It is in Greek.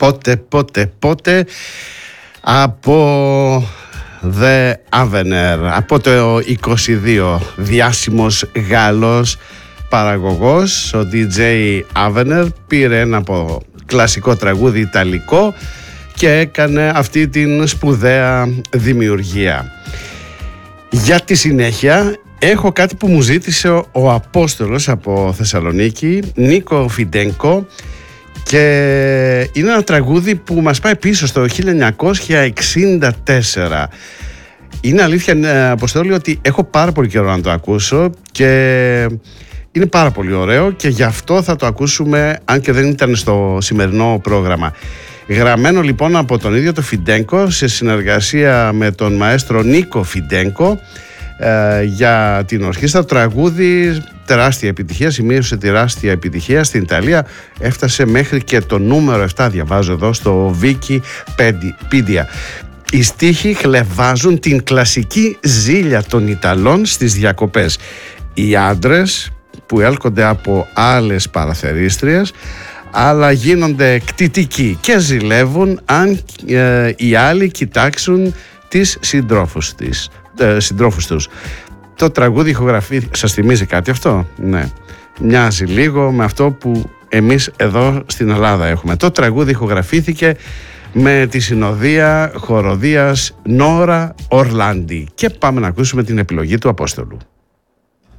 Πότε από The Avener, από το 22, διάσημος Γάλλος παραγωγός, ο DJ Avener πήρε ένα από κλασικό τραγούδι ιταλικό και έκανε αυτή την σπουδαία δημιουργία. Για τη συνέχεια έχω κάτι που μου ζήτησε ο Απόστολος από Θεσσαλονίκη, Νίκο Φιντένκο, και είναι ένα τραγούδι που μας πάει πίσω στο 1964. Είναι αλήθεια, Αποστόλη, ότι έχω πάρα πολύ καιρό να το ακούσω και είναι πάρα πολύ ωραίο και γι' αυτό θα το ακούσουμε, αν και δεν ήταν στο σημερινό πρόγραμμα. Γραμμένο λοιπόν από τον ίδιο το Φιντένκο σε συνεργασία με τον μαέστρο Νίκο Φιντένκο για την ορχήστρα. Το τραγούδι τεράστια επιτυχία, σημείωσε τεράστια επιτυχία στην Ιταλία, έφτασε μέχρι και το νούμερο 7, διαβάζω εδώ στο Wikipedia. Οι στίχοι χλευάζουν την κλασική ζήλια των Ιταλών στις διακοπές. Οι άντρες που έλκονται από άλλες παραθερίστριες, αλλά γίνονται κτητικοί και ζηλεύουν αν οι άλλοι κοιτάξουν τις συντρόφους τους. Το τραγούδι ηχογραφεί, σας θυμίζει κάτι αυτό? Ναι, μοιάζει λίγο με αυτό που εμείς εδώ στην Ελλάδα έχουμε. Το τραγούδι ηχογραφήθηκε με τη συνοδεία χοροδίας Νόρα Ορλάντι και πάμε να ακούσουμε την επιλογή του Απόστολου.